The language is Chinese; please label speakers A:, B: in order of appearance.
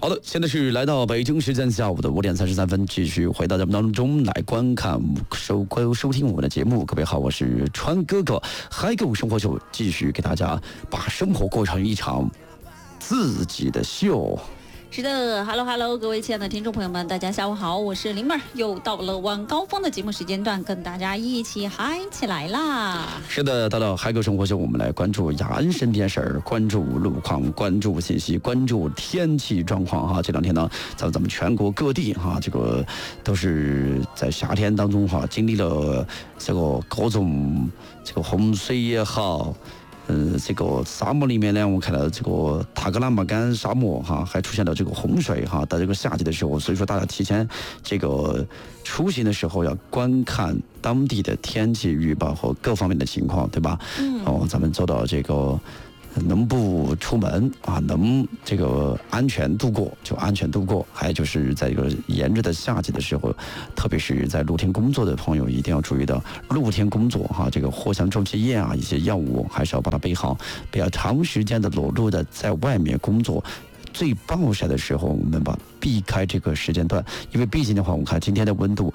A: 好的，现在是来到北京时间下午的5点33分，继续回到节目当中来观看收听我们的节目。各位好，我是川哥哥，嗨狗生活秀，继续给大家把生活过成一场自己的秀。
B: 是的 ，Hello， 各位亲爱的听众朋友们，大家下午好，我是林妹儿，又到了晚高峰的节目时间段，跟大家一起嗨起来啦！
A: 是的，到嗨狗生活秀，我们来关注雅安身边事儿，关注路况，关注信息，关注天气状况哈。这两天呢，咱们全国各地哈，这个都是在夏天当中哈，经历了这个各种这个洪水也好。这个沙漠里面呢，我看到这个塔格拉玛干沙漠哈，还出现了这个洪水哈，在这个夏季的时候，所以说大家提前这个出行的时候要观看当地的天气预报和各方面的情况，对吧？咱们做到这个。能不出门啊，能这个安全度过就安全度过。还有就是在这个炎热的夏季的时候，特别是在露天工作的朋友一定要注意到露天工作哈，这个藿香正气液啊，一些药物还是要把它备好，不要长时间的裸露的在外面工作。最暴晒的时候，我们避开这个时间段，因为毕竟的话，我看今天的温度